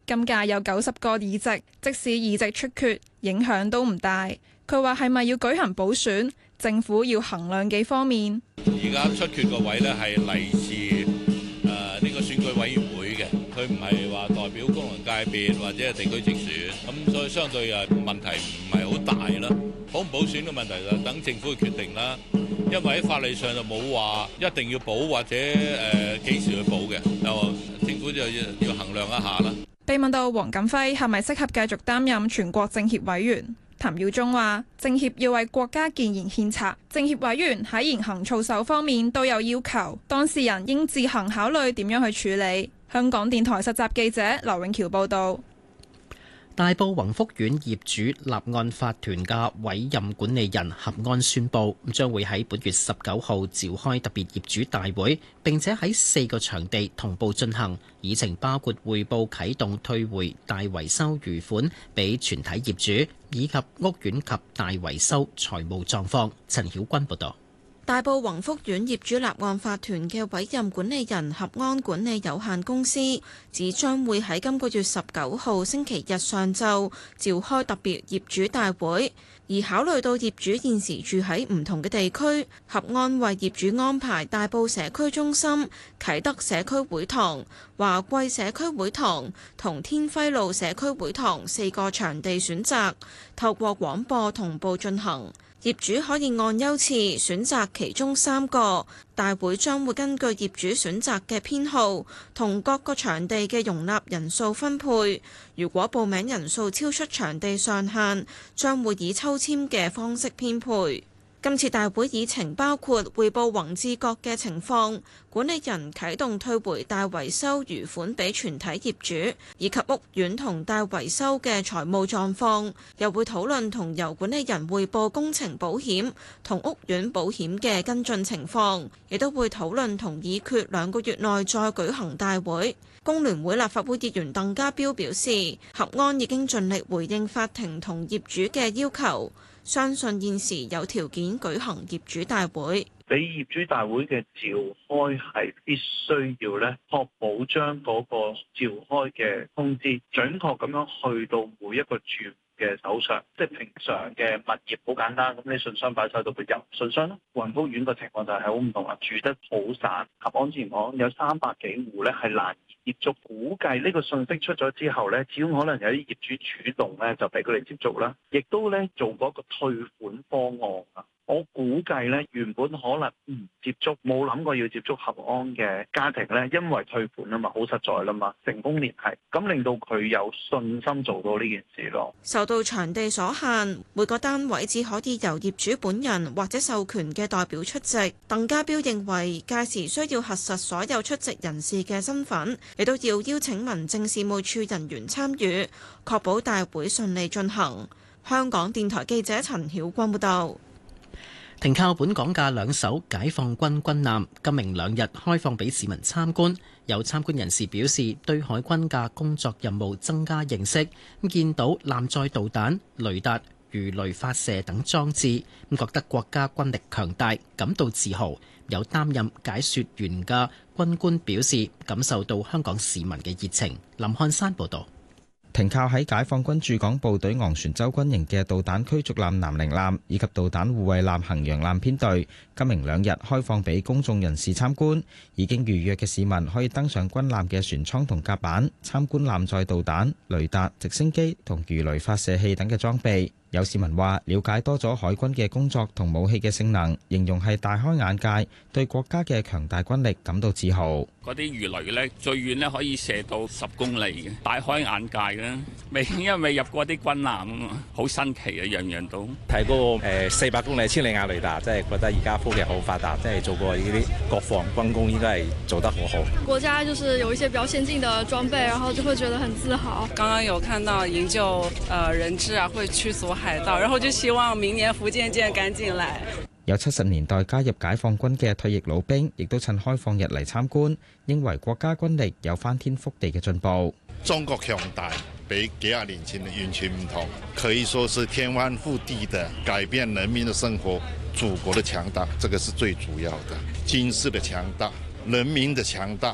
今屆有90個議席，即使議席出缺，影響都唔大。佢話係咪要舉行補選，政府要衡量幾方面。 而家出缺個位呢係嚟自呢個選舉委員會嘅，佢唔係話代表功能界別或者係地區直選，咁所以相對問題唔係好大啦。補唔補選嘅問題就等政府去決定啦。因為喺法例上就冇話一定要補或者幾時去補嘅，就政府就要衡量一下啦。 被問到黃錦輝係咪適合繼續擔任全國政協委員，譚耀宗話：政協要為國家建言獻策，政協委員喺言行操守方面都有要求，當事人應自行考慮點樣去處理。香港電台實習記者劉永橋報導。 大埔宏福苑業主立案法團嘅委任管理人合安宣布，將會喺本月19號召開特別業主大會，並且喺4個場地同步進行，議程包括匯報啟動退回大維修餘款俾全體業主，以及屋苑及大維修財務狀況。陳曉君報導。 大埔宏福苑業主立案法團嘅委任管理人合安管理有限公司指將會喺今個月19號星期日上晝召開特別業主大會，而考慮到業主現時住喺唔同嘅地區，合安為業主安排大埔社區中心、啟德社區會堂、華貴社區會堂同天輝路社區會堂4個場地選擇，透過廣播同步進行。業主可以按優次選擇其中3個，大會將會根據業主選擇嘅編號同各個場地嘅容納人數分配。如果報名人數超出場地上限，將會以抽籤嘅方式編配。今次大會議程包括匯報宏志閣嘅情況，管理人啟動退回大維修餘款俾全體業主，以及屋苑同大維修嘅財務狀況，又會討論同由管理人匯報工程保險同屋苑保險嘅跟進情況，亦都會討論同議決2個月內再舉行大會。工聯會立法會議員鄧家彪表示，合安已經盡力回應法庭同業主嘅要求，相信現時有條件舉行業主大會。 俾業主大會嘅召開係必須要咧，確保將嗰個召開嘅通知準確咁樣去到每一個住嘅手上。即係平常嘅物業好簡單，咁你信箱擺晒到佢入信箱咯。宏福苑個情況就係好唔同啦，住得好散。合安之前講有300幾戶咧係難以接觸，估計呢個信息出咗之後咧，始終可能有啲業主主動咧就俾佢哋接觸啦，亦都咧做嗰個退款方案啊。我估計咧，原本可能唔接觸，冇諗過要接觸合安嘅家庭咧，因為退款啊嘛，好實在啦嘛，成功聯繫，咁令到佢有信心做到呢件事咯。 受到場地所限，每個單位只可以由業主本人或者授權嘅代表出席。鄧家彪認為，屆時需要核實所有出席人士嘅身份，亦都要邀請民政事務處人員參與，確保大會順利進行。香港電台記者陳曉君報道。 停靠本港嘅2艘解放軍軍艦，今明2日開放俾市民參觀。有參觀人士表示，對海軍嘅工作任務增加認識。見到艦載導彈、雷達、魚雷發射等裝置，覺得國家軍力強大，感到自豪。有擔任解說員嘅軍官表示，感受到香港市民嘅熱情。林漢山報導。 停靠喺解放軍駐港部隊昂船洲軍營嘅導彈驅逐艦南寧艦以及導彈護衛艦衡陽艦編隊，今明2日開放俾公眾人士參觀。已經預約嘅市民可以登上軍艦嘅船艙同甲板，參觀艦載導彈、雷達、直升機同魚雷發射器等嘅裝備。有市民話了解多咗海軍嘅工作同武器嘅性能，形容係大開眼界，對國家嘅強大軍力感到自豪。 嗰啲魚雷呢，最遠呢可以射到10公里嘅，大開眼界嘅。因為未入過啲軍艦啊嘛，好新奇啊，樣樣都睇嗰個400公里千里眼雷達，真係覺得而家科技好發達，即係做過呢啲國防軍工應該係做得好好。 國家就是有一些比較先進的裝備，然後就會覺得很自豪。 剛剛有看到營救人質啊，會驅逐海盜，然後就希望明年福建艦趕緊來。 有70年代加入解放軍嘅退役老兵，亦都趁開放日嚟參觀，認為國家軍力有翻天覆地嘅進步。 中國強大，比幾廿年前完全唔同，可以說是天翻覆地的改變人民的生活。祖國的強大，這個是最主要的。軍事的強大，人民的強大。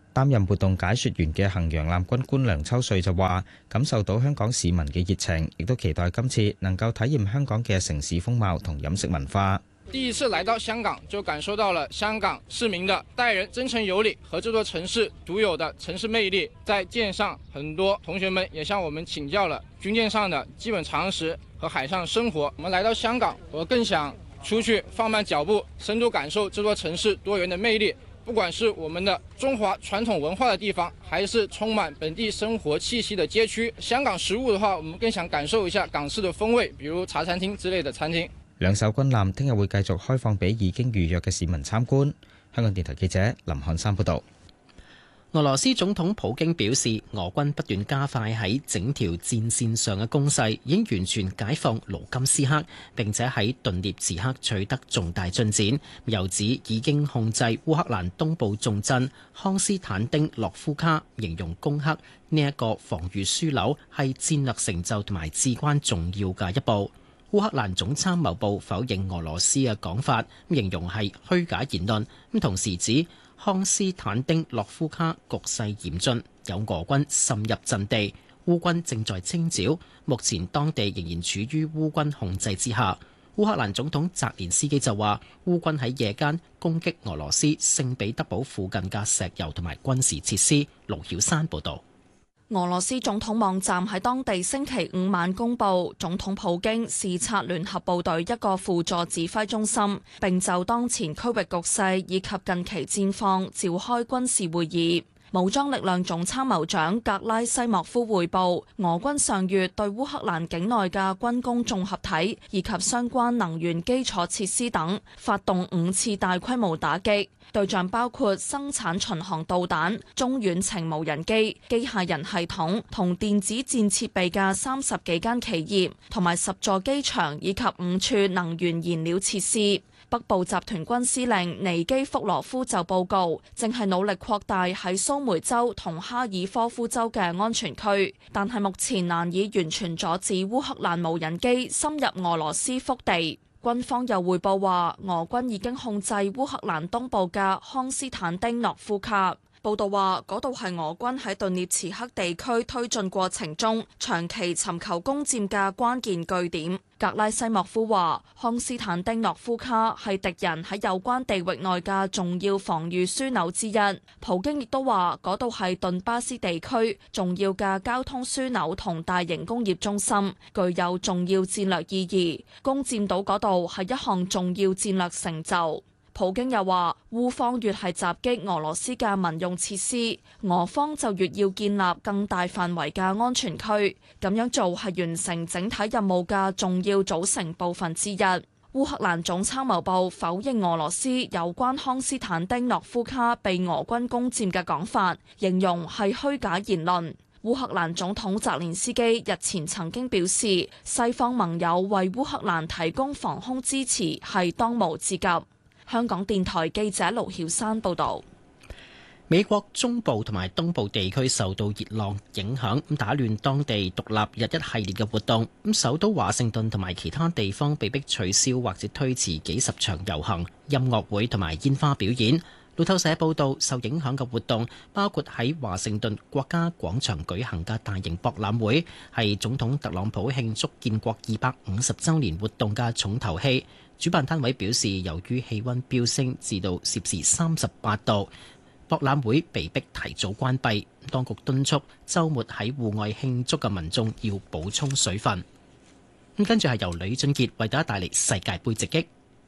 擔任活動解說員嘅衡陽艦軍官梁秋瑞就話：感受到香港市民嘅熱情，亦都期待今次能夠體驗香港嘅城市風貌同飲食文化。 第一次來到香港，就感受到了香港市民的待人真誠有禮和這座城市獨有的城市魅力。在艦上，很多同學們也向我們請教了軍艦上的基本常識和海上生活。我們來到香港，我更想出去放慢腳步，深度感受這座城市多元的魅力。不管是我們的中華傳統文化的地方，還是充滿本地生活氣息的街區，香港食物的話，我們更想感受一下港式的風味，比如茶餐廳之類的餐廳。 兩艘軍艦聽日會繼續開放俾已經預約嘅市民參觀。香港電台記者林漢山報導。 俄羅斯總統普京表示，俄軍不斷加快喺整條戰線上嘅攻勢，已經完全解放盧甘斯克，並且喺頓涅茨克取得重大進展。又指已經控制烏克蘭東部重鎮康斯坦丁諾夫卡，形容攻克呢一個防禦樞紐係戰略成就同埋至關重要嘅一步。烏克蘭總參謀部否認俄羅斯嘅講法，形容係虛假言論。同時指康斯坦丁諾夫卡局勢嚴峻，有俄軍滲入陣地，烏軍正在清剿，目前當地仍然處於烏軍控制之下。烏克蘭總統澤連斯基就話，烏軍喺夜間攻擊俄羅斯聖彼得堡附近嘅石油同埋軍事設施。盧曉山報導。 俄羅斯總統網站喺當地星期五晚公佈，總統普京視察聯合部隊一個輔助指揮中心，並就當前區域局勢以及近期戰況召開軍事會議。武裝力量總參謀長格拉西莫夫匯報，俄軍上月對烏克蘭境內嘅軍工綜合體以及相關能源基礎設施等發動5次大規模打擊，對象包括生產巡航導彈、中遠程無人機、機械人系統同電子戰設備嘅30幾間企業，同埋10座機場以及5處能源燃料設施。北部集團軍司令尼基福羅夫就報告，正係努力擴大喺蘇梅州同哈爾科夫州嘅安全區，但係目前難以完全阻止烏克蘭無人機深入俄羅斯腹地。軍方又匯報話，俄軍已經控制烏克蘭東部嘅康斯坦丁諾夫卡。報道話，嗰度係俄軍喺頓涅茨克地區推進過程中長期尋求攻佔嘅關鍵據點。格拉西莫夫話，康斯坦丁諾夫卡係敵人喺有關地域內嘅重要防禦樞紐之一。普京亦都話，嗰度係頓巴斯地區重要嘅交通樞紐同大型工業中心，具有重要戰略意義。攻佔到嗰度係一項重要戰略成就。普京又話，烏方越係襲擊俄羅斯嘅民用設施，俄方就越要建立更大範圍嘅安全區，咁樣做係完成整體任務嘅重要組成部分之一。烏克蘭總參謀部否認俄羅斯有關康斯坦丁諾夫卡被俄軍攻佔嘅講法，形容係虛假言論。烏克蘭總統澤連斯基日前曾經表示，西方盟友為烏克蘭提供防空支持係當務之急。香港電台記者盧曉山報道。 美國中部同埋東部地區受到熱浪影響，打亂當地獨立日一系列嘅活動。首都華盛頓同埋其他地方被迫取消或者推遲幾十場遊行、音樂會同埋煙花表演。路透社報道，受影響嘅活動包括喺華盛頓國家廣場舉行嘅大型博覽會，係總統特朗普慶祝建國250週年活動嘅重頭戲。主辦單位表示，由於氣溫飆升至到攝氏38度，博覽會被迫提早關閉。當局敦促週末喺戶外慶祝嘅民眾要補充水分。跟住係由李俊傑為大家帶嚟世界盃直擊。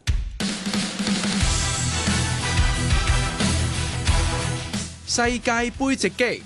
世界盃直擊。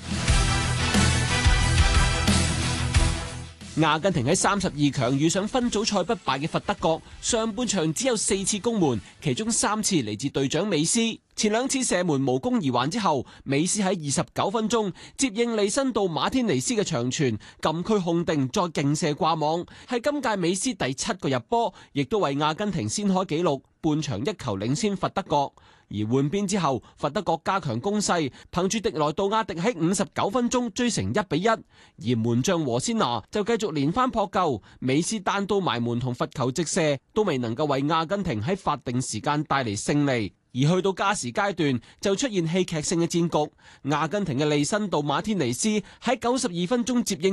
阿根廷喺32強遇上分組賽不敗嘅佛得角，上半場只有4次攻門，其中3次嚟自隊長美斯。前2次射門無功而還之後，美斯喺29分鐘接應利申道馬天尼斯嘅長傳，禁區控定再勁射掛網，係今屆美斯第7個入波，亦都為阿根廷先開紀錄，半場1球領先佛得角。而換邊之後，佛得角加強攻勢，憑住迪萊杜亞迪喺59分鐘追成1-1，而門將和仙拿就繼續連番撲救，美斯單刀埋門同罰球直射都未能夠為阿根廷喺法定時間帶嚟勝利。 而去到加時階段就出現戲劇性嘅戰局。阿根廷嘅利申道馬天尼斯喺92分鐘接應